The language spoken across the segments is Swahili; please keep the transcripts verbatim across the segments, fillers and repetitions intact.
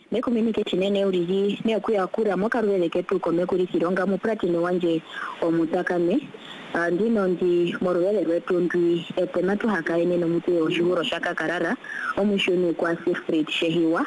ne communication ene urigi ne kuya kura mokarwele ketu komekuri kironga mu platino wanje omutakame ndino ndi morwele rwetu ndi etematu hakaine no mutu oshihuro shaka karara omushoni kwa Sifred Shehiwa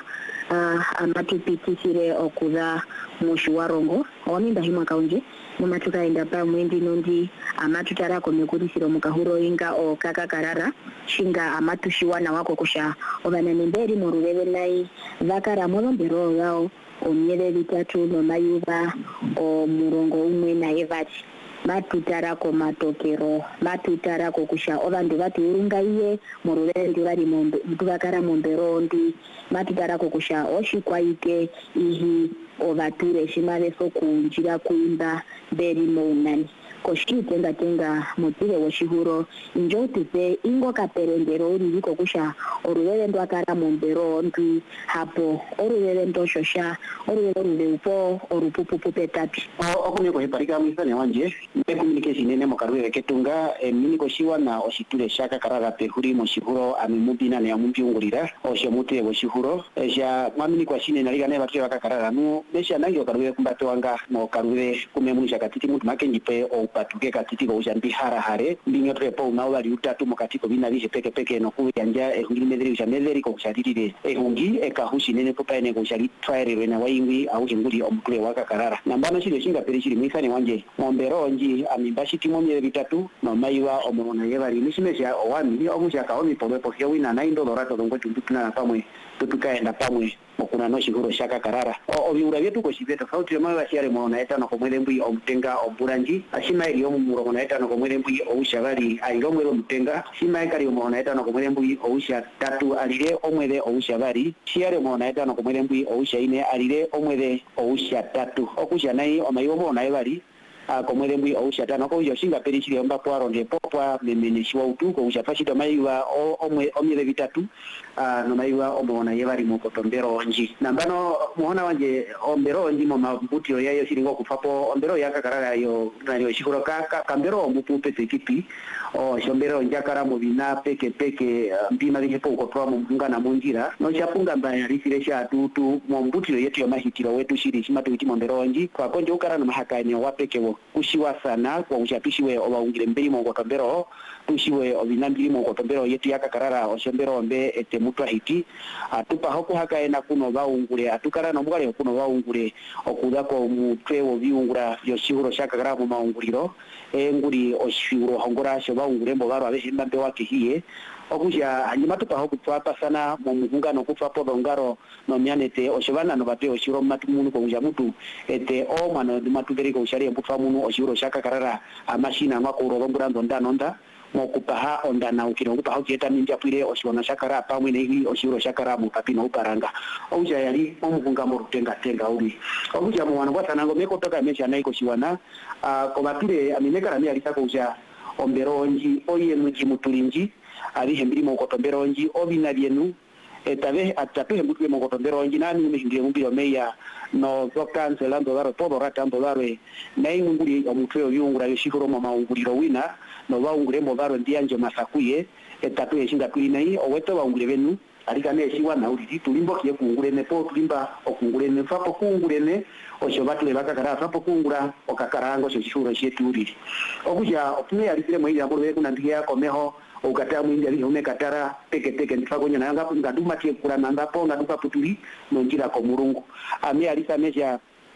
uh, amatupitikire okuza mushiwarongo oninda himwa kaunje mumatukaenda pamwe ndino ndi amatutarako mekurisiro mukahuro inga o kaka karara shinga amatushiwana wako kusha obanane mberi morwele nai vakara molombero yao omyele bitatu no mayuba o murongo umwe na evati matutarako matokero matutarako kusha obandu batuurungaiye morurendo bari mombe mutubakara mombero ndi matutarako kusha oshikwaike ihi obature shimale so kunjira kuimba beri monani koshiki tenga tenga mutire woshihuro injo tupe ingo kaperendero uriko kusha orurendo akara mombero ndi hapo orurendo shosha orurendo upo orupupupu petapi okumye ko hiparika mwisane wanje ne communication ene mokarwe ketunga emini ko shiwa na oshiture shaka karara pehuri mo shihuro amimubina ne amumpiungurira oshemute wo shihuro eja mwamini kwa shine naliga ne batwe bakakarara no besha nanyo karwe kumbato wanga no karwe kumemunisha katiti mutu makenjipe o patuke katiti ko ujambi hara hare ndinyo trepo unawa ali utatu mokatiko bina bije peke peke no kuyanja ehungi mederi ujamederi ko kushatirire ehungi ekahushi nene popa ene ko shali twaire na waingwi au nguli omukule wakakarara nambano shile shinga perishiri mwisane wanje mombero nji amimbashi timo myele bitatu no maiwa omona yebali nishimesha owami omusha kaomi pobe pofya wina na indo dorato dongwe tuntuna pamwe tutukaenda pamwe okuna no shiguro shaka karara o biura byetu ko shibeta fauti mawa share mona eta no komwele mbui omtenga oburanji ashima iri omuro mona eta no komwele mbui ousha bali ayiro mwelo mtenga shima ekari mona eta no komwele mbui ousha tatu alire omwele ousha bali share mona eta no komwele mbui ousha ine alire omwele ousha tatu okusha nai omayo mona ebali komwele mbui ousha tano ko yo shinga perishiri omba kwaro nde popwa memeneshwa utuko ushafashita maiwa omwe omile bitatu no maiwa omona yebali mu kotombero nji nambano muona wanje ombero nji mo mabuti yayo shiringo kufapo ombero yakakarara yo nalyo shikuro ka kambero mupupe tekipi o shombero njakara mu bina peke peke mbima bihepo ukotwa mu ngana munjira no chapunga mbaya risiresha tutu mu mbuti yetu yo mahitiro wetu shiri shimatu itimo mbero nji kwa konjo ukara no mahakani wapeke kushiwa sana kwa ushapishiwe obaungire mbiri mo kotombero tushiwe obinambiri mo kotombero yetu yakakarara oshombero ombe ete mutwa hiti atupa hoku hakaena kuno baungure atukara no mugale kuno baungure okuda ko mutwe wo biungura yo shihuro shakakarara mu maunguriro enguri oshihuro hongora sho baungure mbo baro abeshimba mbe wakihiye okusha hanyuma tupa hoku twapa sana mu mungano kufa podo ngaro no myanete oshobana no batwe oshiro matumunu ko mutu ete o mano matuberi ko shari mbufa munu oshiro shakakarara amashina ngako urobongura ndonda nonda mokupaha onda na ukino kupaha ukieta minja pwire oshibona shakara pamwe nehi oshiro shakara mu papino uparanga ouja yali omukunga mu rutenga tenga uri ouja mu wana kwata nango meko toka mesha naiko shiwana ko bapire aminekara mi alisa ko uja ombero nji oye muji mutulinji ali hembiri mo kotombero nji obina bienu etabe atape mutwe mo kotombero nji nani mihindire mumbiro meya no zokanselando daro todo ratando daro nei nguri omutwe oyungura yoshikoro mo maunguriro wina no baungure mo daro ndianje masakuye etatu yeshinga tulinai oweto baungure benu alikane shiwa na uri tulimbo kiye kungure ne po tulimba okungure ne fapo kungure ne osho batule bakakara fapo kungura okakarango sho shuro shetu uri okuja opune alipire mo ile amoro kuna ndiya komeho ukata mwingi ali hone katara peke peke ndifagonya na yanga ngaduma tie kura nanga po ngaduka putuli nonjira ko murungu ami alisa meja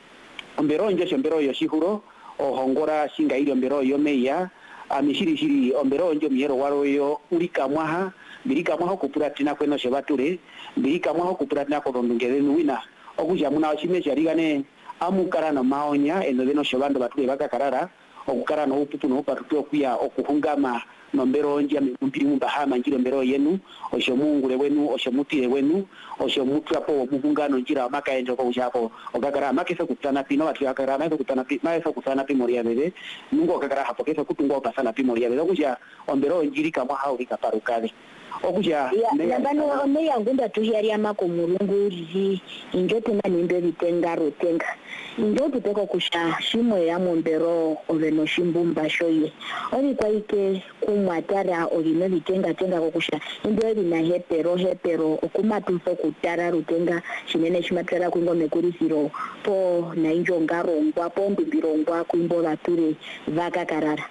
ombero nje shombero yo shihuro ohongora shinga ile ombero yo meya amishiri shiri ombero nje miero waro yo urika mwaha birika mwaha kupuratina kweno shebature birika mwaha kupuratina ko ndungere wina okuja muna washimeja rigane amukara na maonya eno beno shobando batule bakakarara okukara no upupu no patuto kuya okuhungama nombero nje mpiri mu bahama njiro mbero yenu osho mungure wenu osho mutire wenu osho mutu apo muhungano njira makaenjo ko ujapo okakara makese kutana pino watu akara makese kutana pi makese kutana pi moria bebe nungo okakara hapo kese kutungo pasana pi moria bebe kuja ombero njiri kama hao likaparukale okuja nambano ne yangunda tuhiyari amako mulunguri injote na nimbe bitenga rutenga injote teko kusha shimwe ya mombero oveno shimbumba shoye oli kwa ike kumwatara ovino bitenga tenga kokusha ndio bina hepero hepero okuma tufo kutara rutenga shinene shimatara kwingome kurisiro po na injo ngarongwa po mbirongwa kwimbola ture vaka karara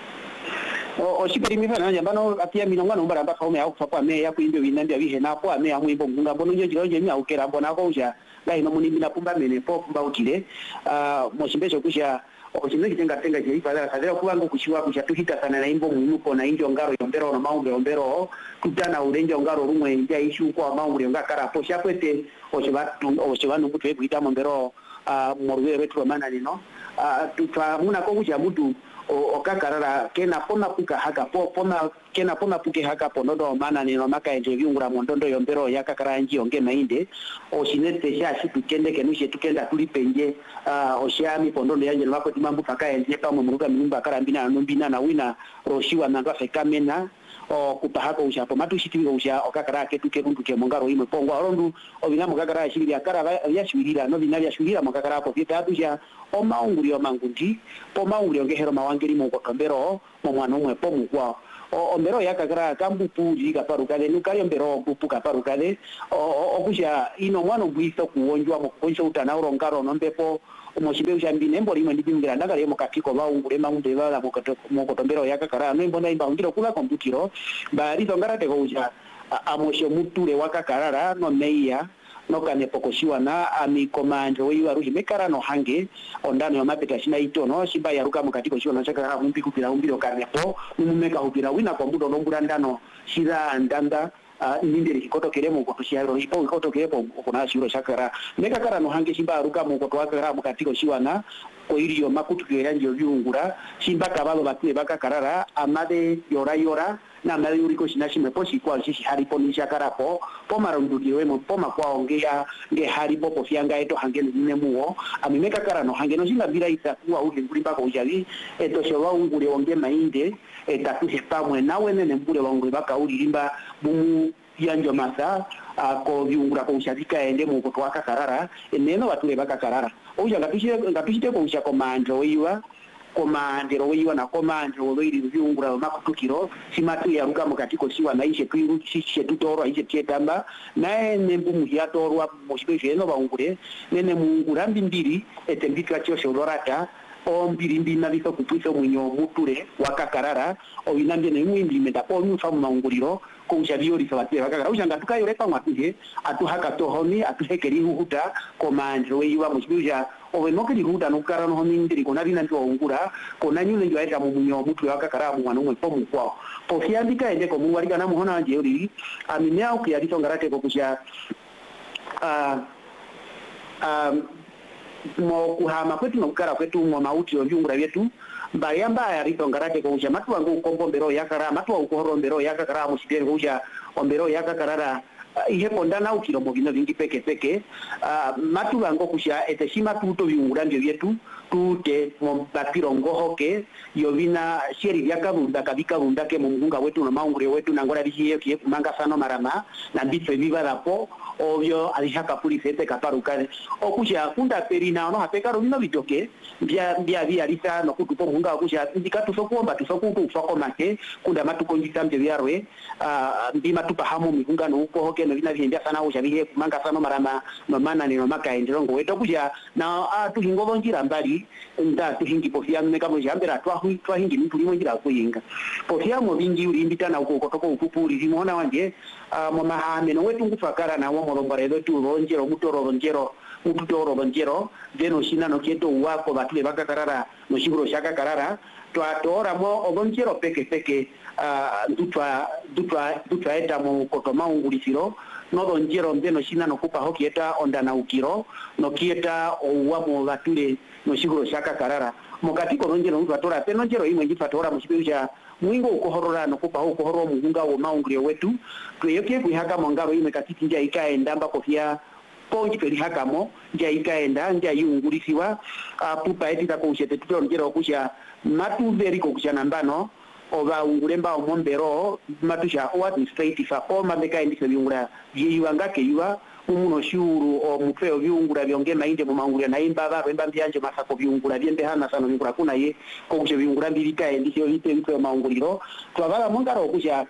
o o shibiri mi fana nyambano atia minonga no baramba kaume au kwa me ya kuimbe winambia bihe na po ame amwimbo ngunga bono nje jiro nje mi aukera mbona ko uja la ino muni mina pumba mene po pumba utile ah moshimbecho kusha oshimbe kitenga tenga je ipa kadera kuwangu kushiwa kusha tuhita sana na imbo munuko na injo ngaro yombero na maumbe yombero kutana urenjo ngaro rumwe inja ishu kwa maumbe yonga kara po shakwete oshibatu oshibanu kutu ebuita mombero ah morwe wetu mana nino ah tufa muna ko kuja mutu o okakarara kena pona puka haka po pona kena pona puke haka ponodo mana ni no maka interview ngura mondondo yombero yakakara nji onge mainde o sinete sha shitu kende kenushe tukenda tulipenje uh, o shami pondondo yanje lwako timambu paka ende pa muruga minumba karambina nombina na wina roshiwa na ndwa fekamena o kupahako usha po matu shitiwe usha okakara ketu kerundu ke mongaro ime pongwa orondu obina mokakara shiri yakara ya shwirira no bina ya shwirira mokakara po fita tusha o maunguri o mangundi po maunguri ngehero mawangiri mokotombero mo mwana umwe po mukwa o ombero yakakara kambupu jiga parukale nukayo mbero bupu kaparukale o okusha ino mwana ubwiso kuonjwa mokonjo utana urongaro nombepo omoshimbe ushambine mbori mwe ndibingira ndagale mokatiko baungure maunde bala mokotombero yakakara no imbona imba ungiro kula komputiro bari dongarate ko uja amosho muture wakakarara no meia no kane pokoshiwa na ami komande oyiwa ruhi mekara no hange ondano yamapeta shina itono shiba yaruka mukatiko shiwa no chakara umbi kupira umbiro kanepo numumeka upira wina kombudo nombura ndano shira ndanda Uh, nindiri kikoto kiremo ko tushiro ipo kikoto kirepo kuna shiro shakara meka kara no hange shimba aruka mu ko twakara mukatiko shiwana ko iriyo makutu kiranje byungura shimba kabalo batwe bakakarara amade yora yora na mali uriko shinashime poshi kwa shishi haripo ni shakara po po marundukirwe mo poma kwa ongea nge haripo po fyanga eto hange nne muo amimeka kara no hange no shinga bila isa kwa uli kulimba ko ujavi eto showa ungure onge mainde etatu hepamwe nawe nene mbure wangu baka uli limba bumu yanjo masa ko viungura ko ushabika ende mu ko twaka karara eneno batule baka karara uja ngatushire ngatushite ko usha komando wiwa komandero wiwa na komandero loiri viungura makutukiro simatu ya ruka mukatiko siwa na ishe twiru shishe tutoro ishe tietamba nae nembu muhiatorwa moshibeshe eno baungure nene muungura mbindiri etembika cyo shorata o mbiri mbina biso kupwiso mwinyo muture wakakarara o inambye ne mwindi menda po nyufamu maunguriro ko ushabio lisabate bakagara ushanga tukayo repa mwatuje atuhaka tohoni atuhekeri huhuta komandro yiwa mushibija owe nokeri huta nokara no honindiri kona bina ntwa ungura kona nyule njo aita mumunyo mutu wakakara mu mwana umwe po mukwa po fiandika ende ko muwari kana muhona anje uri aminya ukiyari tongarate ko kusha ah um mo kuhama kwetu no kukara kwetu mo mauti ovyungura vyetu mbayamba ya rito ngarate ko uja matu wangu kombombero yakara matu wa ukorombero yakakara musibere ko uja ombero yakakarara ihe pondana ukiro mo bino vingi peke peke uh, matu wangu kusha eteshima tuto vyungura mbyo vyetu tute mo batiro ngohoke yovina sheri yakabunda kabika bunda ke mu munga wetu na maungure wetu na ngora bihiye kiye kumanga sano marama na bitwe viva rapo obyo alishaka polisi ete kaparukane okusha kunda perina no hapekaro bino bitoke bya bya bya lisa no kutupo munga okusha ndikatu sokuomba tusokuku ufako make kunda matukonjisa mbye byarwe uh, ndima tupahamu migunga no uko hoke no bina bihembya sana usha bihe kumanga sano marama no mana ni no maka endelongo wetu kusha na atu hingobo njira mbali nda tuhingi pofia meka mo jambera twa hu twa hingi mtu limo njira kuyinga pofia mo bingi uri mbitana uko kotoko ukupuri limona wanje uh, mo mahame no wetu ngufakara na mo rombaredo tu ronjero mutoro ronjero mutoro ronjero deno shina no keto wako batule bakakarara no shiburo shaka karara twa tora mo ogonjero peke peke uh, dutwa dutwa dutwa eta mo kotoma ungulisiro no ronjero deno shina no kupa hokieta ondana ukiro no kieta owa mo batule no shiburo shaka karara mokati ko ronjero mtu atora peno njero imwe njifatora mo shibiruja mwingo ukohorora no kupa ukohoro mugunga wo maungrio wetu tuyoke kuhaka mongaro ime katiti nja ikaenda mbako fia ponji peli hakamo nja ikaenda nja yungurisiwa uh, pupa eti tako ushete tuto njero kusha matu veri ko kusha nambano oba ungulemba omombero matusha o administrative ko mabeka indise biungura yiwanga ke yiwa umuno shuru o mufeo biungura byonge mainde mu mangura na imba ba bemba byanje masako biungura byembe hana sana biungura kuna ye ko kuje biungura mbirika indise yite bito manguriro twabala mungaro kuja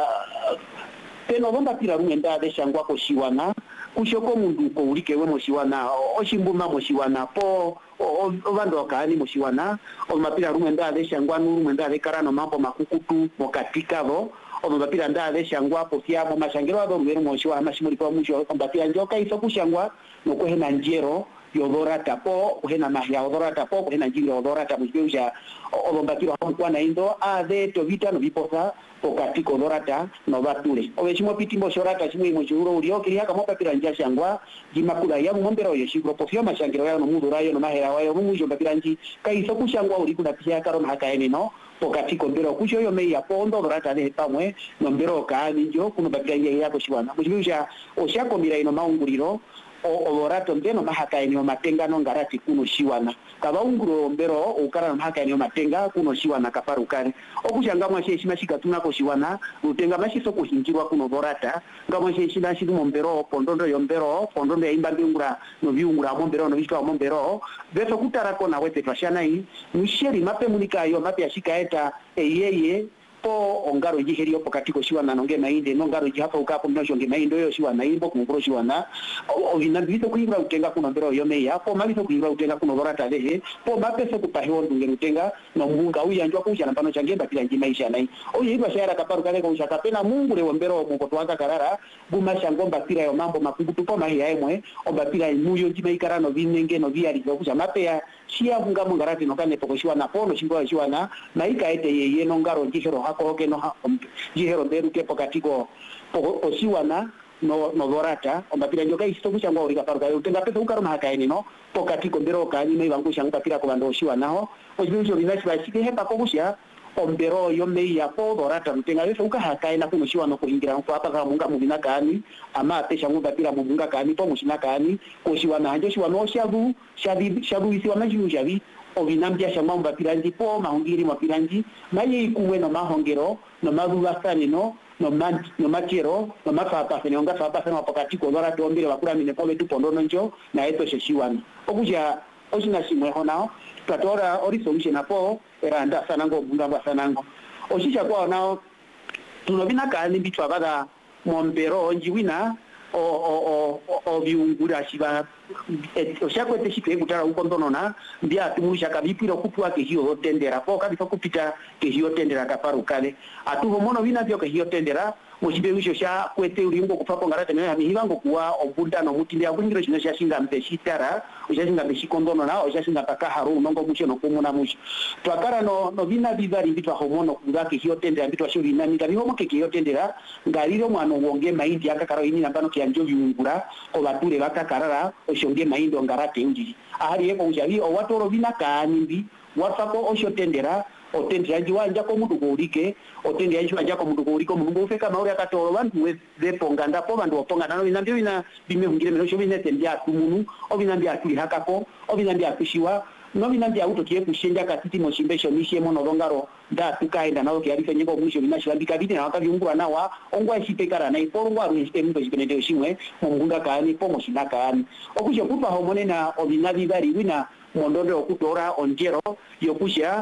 teno bomba pira rumenda de shangwa ko shiwana kushoko mundu ko urikewe mo shiwana oshimbuma mo shiwana po ovando kani mo shiwana o mapira rumenda de shangwa nuru rumenda de karano mambo makukutu mo katikavo o mapira nda de shangwa po fiamo mashangiro ado ruero mo shiwana mashimuri kwa musho mapira njoka iso kushangwa no kohena njero yodora tapo kohena mahya odora tapo kohena njiro odora tapo bisha o bombatiro kwa na indo a de to vita no viposa pokati kodorata no batule obechimo pitimbo shorata chimwe mo churo ulio kiria kama papira nja shangwa jimakula ya mumbero yo shigro pofio mashangiro ya no mudura yo no mahera wayo mu mujo papira nji kaiso kushangwa uri kuna pia karo mahakaeni no pokati kombero kusho yo meya pondo dorata de pamwe no mbero ka ninjo kuno papira nja ya ko shiwana mujibusha oshako mira ino maunguriro o orato ndeno mahaka enyo matenga no ngarati kuno shiwana kaba unguro mbero ukara mahaka enyo matenga kuno shiwana kaparukari okushanga mwashe shimashika tunako shiwana utenga mashiso kuhinjirwa kuno borata ngamwashe shina shidu mombero pondondo yombero pondondo ya imba biungura no biungura mombero no bishwa mombero beso kutarako na wete twashana hii msheri mape munika yo mape ashika eta eyeye po ongaro jiherio pokatiko shiwana nonge mainde nongaro jihapo ukapo mnosho nge mainde yo shiwana imbo kumukuro shiwana ovina biso kuingra utenga kuno mbero yome ya po mabiso kuingra utenga kuno borata lehe po mapeso kupahiwo ndunge utenga no munga uya njwa kuja na pano changemba pila njima isha nai oye iba shayara kaparu kane kwa ushaka pena mungu le wambero mkotuwaka karara buma shangomba pila yo mambo makubutu po mahi ya emwe omba pila muyo njima ikara no vinenge no via lizo kusha mapea shia munga mungarati no kane poko shiwana pono shingwa shiwana maika ete yeye nongaro njihero hako ke no jihero beru ke pokatiko po shiwana no no dorata ombapira njoka isto kuchangwa uri kaparuka utenga pesa ukaro mahakaeni no pokatiko mbero kani me bangu shanga pira ko bando shiwana ojibujo binashi bashike hepa ko kusha ombero yo meya po dorata utenga yeso ukahakaena kuno shiwana ko ingira ko apa ka munga mubina kani ama pesha ngumba pira mubunga kani po mushina kani ko shiwana hanje shiwana shabu shabi shabu isi wamaji jabi ovinambia shamamba piranji po mahongiri mapiranji maye ikuwe no mahongero no madubasani no no man no makero no mafapa fene onga fapa fene wakati ko dora tombire bakura mine po betu pondono njo na eto sheshiwani okuja osina shimwe honao tatora ori solution apo eranda sanango bundamba sanango oshisha kwa nao tunobina kani bitwa bada mombero njiwina o o o o biungura shiba oshakwete shike kutara ukondonona mbia tumulisha kabipiro kupwa ke hiyo tendera po kabisa kupita ke hiyo tendera kaparukale atuho mono vina byo ke hiyo tendera mushibe wisho sha kwete ulimbo kupapo ngarate ne mihivango kuwa obunda no mutinde akungiro chino sha shinga mpeshitara oshasinga beshikondono na oshasinga paka haru nongo mucho no kumuna mucho twakara no no vina bibari bitwa homono kungake hiyo tendera bitwa shuri na minga bihomo ke hiyo tendera ngariro mwana wonge maindi akakaro ini nambano kianjo biungura obatule bakakarara oshonge maindo ngarate unji ahari yeko ujavi o watoro vina kanimbi watako osho tendera otendera jiwanja ko mudu gorike otendera jiwanja ko mudu goriko mungu feka mauri akatoro bantu we deponga ndapo bantu oponga nano binambyo bina bimehungire meno shobine tembya tumunu obinambya tuli hakako obinambya kushiwa no binambya auto kiye kushenja katiti moshimbesho nishe mono dongaro da tukaenda nawo kiarife nyego mwisho binashwambika bide na wakavyungura nawa ongwa shipekara na iporwa ruhiste mbo jibenede shimwe mungunga kani pomo shinaka kani okusha kupa homone na obinabi bari wina mondondo okutora onjero yokusha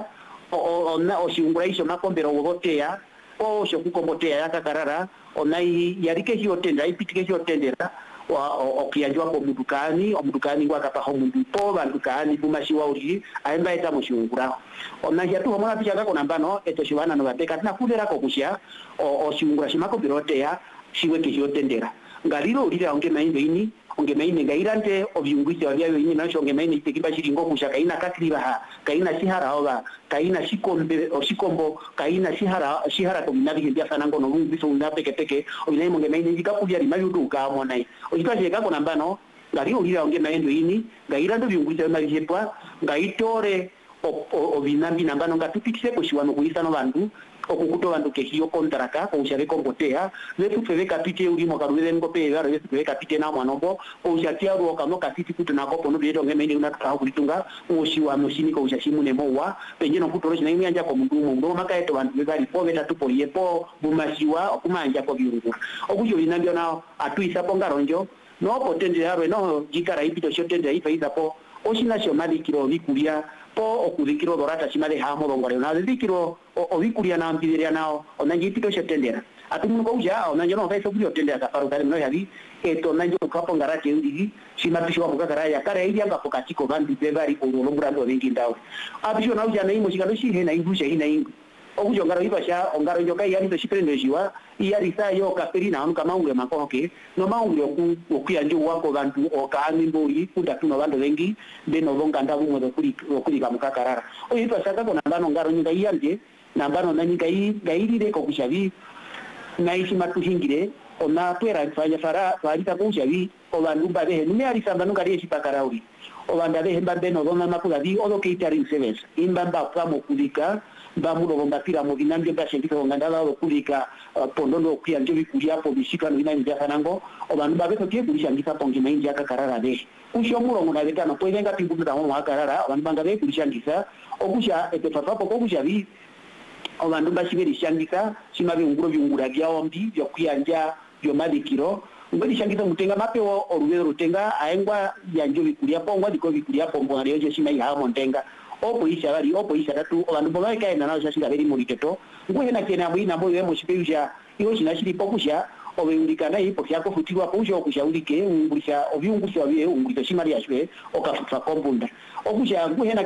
ona oshungura isho makombero wogotea o shokukombotea yakakarara onai yarike hiyo tendera ipitike hiyo tendera wa okiyajwa ko mudukani omudukani ngwa kapaho mundu po bandukani bumashiwa uri aemba eta mushungura ona yatu homona pichaka kona mbano eto shiwana no bateka na kudera ko kushia o shungura shimako birotea shiwe ke hiyo tendera ngaliro urira onge maindo ini onge maine ngairante obyungwise wabyayo ini nasho onge maine itekiba shiringo kusha kaina kakriba ha kaina shihara oba kaina shikombe o shikombo kaina shihara shihara to minabi ndia sanango no biso unape keteke obinaye onge maine ngikakulya rimayudu ka monai okikaje kako nambano ngaliro urira onge maine ini ngairante obyungwise mabijepwa ngaitore o binambi nambano ngatupikise kushiwano kuisa no bantu okukuto bandu ke hiyo kontraka ko ushabe kombotea vetu feve kapite uri mo karuwe ngo pe garo vetu feve kapite na mwanombo o ushatia ro kamo kapiti kutu na kopo no biedo ngeme ni unataka kulitunga oshiwa moshini ko ushashimu ne mowa penye no kutoro na imyanja ko mundu mundu makaeto bandu bari po beta tupo yepo bumashiwa okumanja ko biungu okujo inambio na atuisa pongaronjo no potende yawe no jikara ipito shotende ifa izapo oshina shomali kiro vikulia po okudikiro dorata chimale hamo longore na dikiro ovikulia na ampidiria nao onanji ipito shotendera atumu ko uja onanjo no fa sokuri otendera ka paru kale no yavi eto nanjo kapo ngarate ndigi shimapisho wa kukara ya kare ili anga pokatiko bandi bevari olongura ndo vingi ndawe apisho na uja na imo shikalo shihe na ingusha hina ingu okujo ngaro ibasha ongaro njoka yani to shipende jiwa iyari sa yo kaperi na anuka maungwe makoke no maungwe oku okuya njo wako bantu okaani mbori kunda tuno bantu wengi beno longa ndabu mo kuri kuri kamukakarara o ito saka kona ndano ngaro nyinga iyanje na mbano na nyinga yi gairire ko kushavi na ishi matuhingire ona twera fanya fara farita ko kushavi o bantu babe nume ari samba no ngari ishi pakarauri o banda be hemba beno dona makugavi o do keitari service imbamba kwamo kulika bamulo bombapira mu binambyo byashindika ngandala okulika pondondo okuya nje bikulia hapo bishika no binambyo byakanango obantu babeto tie kulisha ngisa pongi mainji akakarara de usho mulo ngona betana poilenga pingu da hono akarara abantu bangabe kulisha ngisa okusha etefafapo kokusha bi abantu bashibiri shangisa shimabe nguro byungura byawombi byo kuyanja byo madikiro ngodi shangisa mutenga mapeo orubero rutenga aengwa yanjo bikulia pongwa diko bikulia pombo ngaliyo shima ya montenga opo isha bali opo isha tatu abantu bogaika ena nazo shashinga beri muliteto ngwe na kena mwina mbo yemo shipeyusha iyo shinashiri pokusha obeundikana ipo kyako futirwa posha okushaurike ungulisha obyungusha bye ungulisa shimali yashwe okafuta kombunda okusha ngwe na